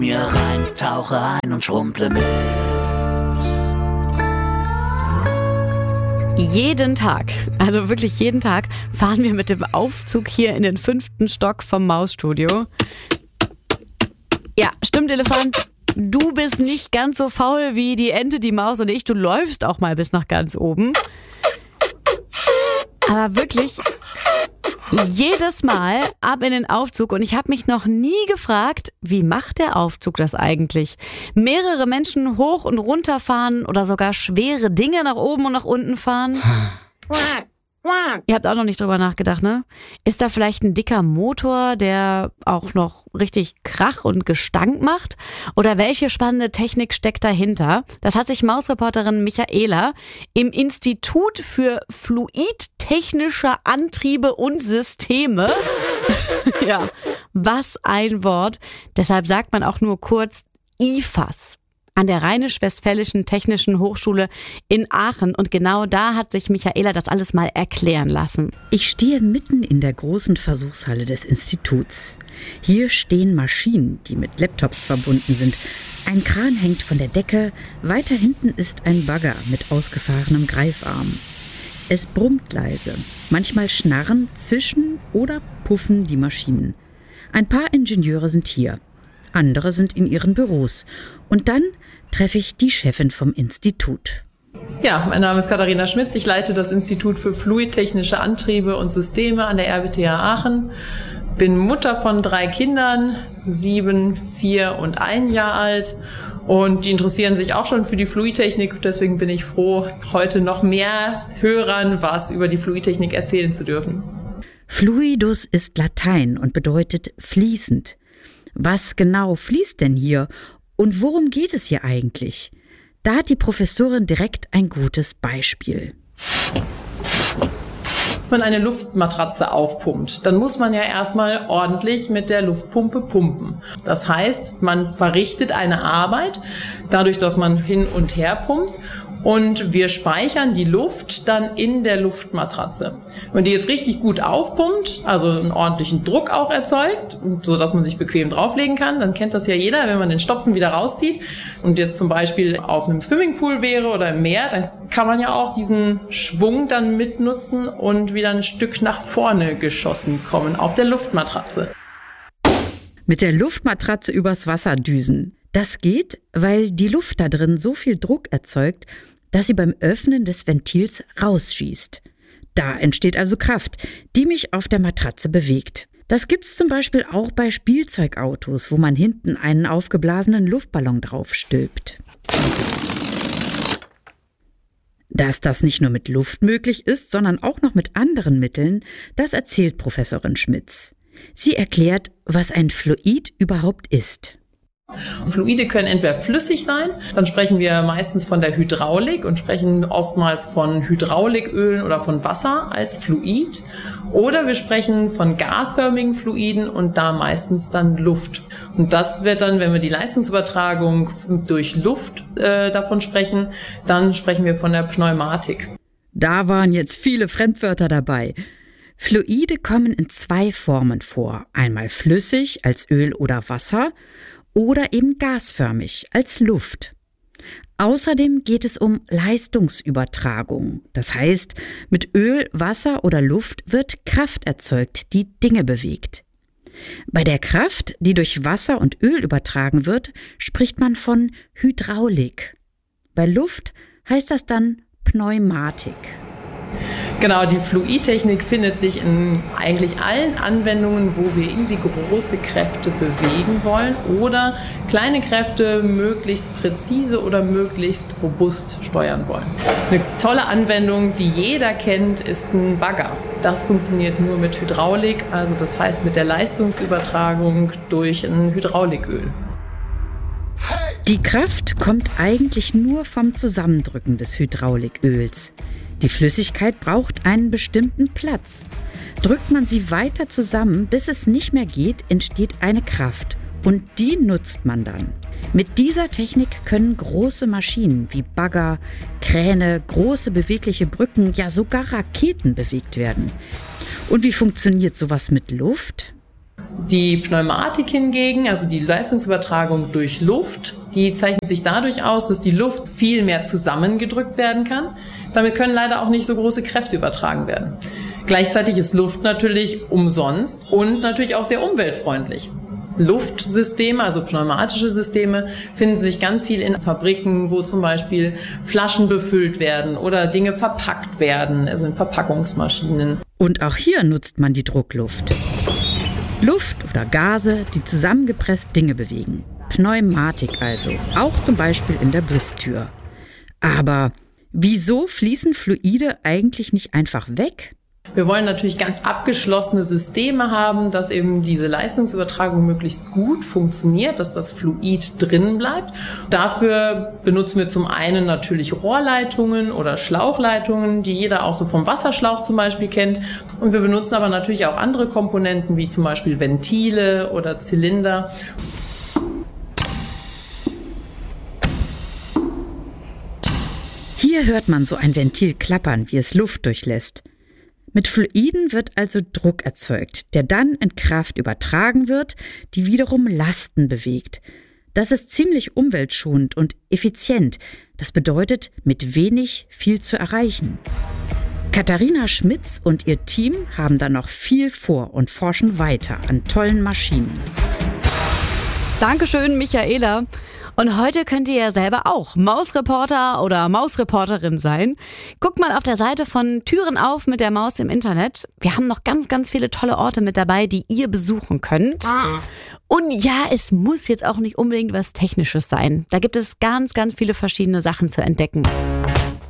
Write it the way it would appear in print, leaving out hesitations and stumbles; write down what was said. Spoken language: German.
Mir rein, tauche ein und schrumpple mit. Jeden Tag, also wirklich jeden Tag, fahren wir mit dem Aufzug hier in den 5. Stock vom Mausstudio. Ja, stimmt, Elefant. Du bist nicht ganz so faul wie die Ente, die Maus und ich. Du läufst auch mal bis nach ganz oben. Aber wirklich jedes Mal ab in den Aufzug. Und ich habe mich noch nie gefragt, wie macht der Aufzug das eigentlich? Mehrere Menschen hoch und runter fahren oder sogar schwere Dinge nach oben und nach unten fahren? Ihr habt auch noch nicht drüber nachgedacht, ne? Ist da vielleicht ein dicker Motor, der auch noch richtig Krach und Gestank macht? Oder welche spannende Technik steckt dahinter? Das hat sich Mausreporterin Michaela im Institut für Fluidtechnische Antriebe und Systeme, ja, was ein Wort, deshalb sagt man auch nur kurz IFAS, an der Rheinisch-Westfälischen Technischen Hochschule in Aachen. Und genau da hat sich Michaela das alles mal erklären lassen. Ich stehe mitten in der großen Versuchshalle des Instituts. Hier stehen Maschinen, die mit Laptops verbunden sind. Ein Kran hängt von der Decke. Weiter hinten ist ein Bagger mit ausgefahrenem Greifarm. Es brummt leise. Manchmal schnarren, zischen oder puffen die Maschinen. Ein paar Ingenieure sind hier. Andere sind in ihren Büros. Und dann treffe ich die Chefin vom Institut. Ja, mein Name ist Katharina Schmitz. Ich leite das Institut für Fluidtechnische Antriebe und Systeme an der RWTH Aachen. Bin Mutter von 3 Kindern, 7, 4 und 1 Jahr alt. Und die interessieren sich auch schon für die Fluidtechnik. Deswegen bin ich froh, heute noch mehr Hörern was über die Fluidtechnik erzählen zu dürfen. Fluidus ist Latein und bedeutet fließend. Was genau fließt denn hier? Und worum geht es hier eigentlich? Da hat die Professorin direkt ein gutes Beispiel. Wenn man eine Luftmatratze aufpumpt, dann muss man ja erstmal ordentlich mit der Luftpumpe pumpen. Das heißt, man verrichtet eine Arbeit, dadurch, dass man hin und her pumpt. Und wir speichern die Luft dann in der Luftmatratze. Wenn die jetzt richtig gut aufpumpt, also einen ordentlichen Druck auch erzeugt, so dass man sich bequem drauflegen kann, dann kennt das ja jeder, wenn man den Stopfen wieder rauszieht und jetzt zum Beispiel auf einem Swimmingpool wäre oder im Meer, dann kann man ja auch diesen Schwung dann mitnutzen und wieder ein Stück nach vorne geschossen kommen auf der Luftmatratze. Mit der Luftmatratze übers Wasser düsen. Das geht, weil die Luft da drin so viel Druck erzeugt, dass sie beim Öffnen des Ventils rausschießt. Da entsteht also Kraft, die mich auf der Matratze bewegt. Das gibt's zum Beispiel auch bei Spielzeugautos, wo man hinten einen aufgeblasenen Luftballon draufstülpt. Dass das nicht nur mit Luft möglich ist, sondern auch noch mit anderen Mitteln, das erzählt Professorin Schmitz. Sie erklärt, was ein Fluid überhaupt ist. Fluide können entweder flüssig sein, dann sprechen wir meistens von der Hydraulik und sprechen oftmals von Hydraulikölen oder von Wasser als Fluid. Oder wir sprechen von gasförmigen Fluiden und da meistens dann Luft. Und das wird dann, wenn wir die Leistungsübertragung durch Luft davon sprechen, dann sprechen wir von der Pneumatik. Da waren jetzt viele Fremdwörter dabei. Fluide kommen in 2 Formen vor. Einmal flüssig als Öl oder Wasser oder eben gasförmig als Luft. Außerdem geht es um Leistungsübertragung. Das heißt, mit Öl, Wasser oder Luft wird Kraft erzeugt, die Dinge bewegt. Bei der Kraft, die durch Wasser und Öl übertragen wird, spricht man von Hydraulik. Bei Luft heißt das dann Pneumatik. Genau, die Fluidtechnik findet sich in eigentlich allen Anwendungen, wo wir irgendwie große Kräfte bewegen wollen oder kleine Kräfte möglichst präzise oder möglichst robust steuern wollen. Eine tolle Anwendung, die jeder kennt, ist ein Bagger. Das funktioniert nur mit Hydraulik, also das heißt mit der Leistungsübertragung durch ein Hydrauliköl. Die Kraft kommt eigentlich nur vom Zusammendrücken des Hydrauliköls. Die Flüssigkeit braucht einen bestimmten Platz. Drückt man sie weiter zusammen, bis es nicht mehr geht, entsteht eine Kraft. Und die nutzt man dann. Mit dieser Technik können große Maschinen wie Bagger, Kräne, große bewegliche Brücken, ja sogar Raketen bewegt werden. Und wie funktioniert sowas mit Luft? Die Pneumatik hingegen, also die Leistungsübertragung durch Luft, die zeichnet sich dadurch aus, dass die Luft viel mehr zusammengedrückt werden kann. Damit können leider auch nicht so große Kräfte übertragen werden. Gleichzeitig ist Luft natürlich umsonst und natürlich auch sehr umweltfreundlich. Luftsysteme, also pneumatische Systeme, finden sich ganz viel in Fabriken, wo zum Beispiel Flaschen befüllt werden oder Dinge verpackt werden, also in Verpackungsmaschinen. Und auch hier nutzt man die Druckluft. Luft oder Gase, die zusammengepresst Dinge bewegen. Pneumatik also, auch zum Beispiel in der Bustür. Aber wieso fließen Fluide eigentlich nicht einfach weg? Wir wollen natürlich ganz abgeschlossene Systeme haben, dass eben diese Leistungsübertragung möglichst gut funktioniert, dass das Fluid drin bleibt. Dafür benutzen wir zum einen natürlich Rohrleitungen oder Schlauchleitungen, die jeder auch so vom Wasserschlauch zum Beispiel kennt. Und wir benutzen aber natürlich auch andere Komponenten, wie zum Beispiel Ventile oder Zylinder. Hier hört man so ein Ventil klappern, wie es Luft durchlässt. Mit Fluiden wird also Druck erzeugt, der dann in Kraft übertragen wird, die wiederum Lasten bewegt. Das ist ziemlich umweltschonend und effizient. Das bedeutet, mit wenig viel zu erreichen. Katharina Schmitz und ihr Team haben da noch viel vor und forschen weiter an tollen Maschinen. Dankeschön, Michaela. Und heute könnt ihr ja selber auch Mausreporter oder Mausreporterin sein. Guckt mal auf der Seite von Türen auf mit der Maus im Internet. Wir haben noch ganz, ganz viele tolle Orte mit dabei, die ihr besuchen könnt. Und ja, es muss jetzt auch nicht unbedingt was Technisches sein. Da gibt es ganz, ganz viele verschiedene Sachen zu entdecken.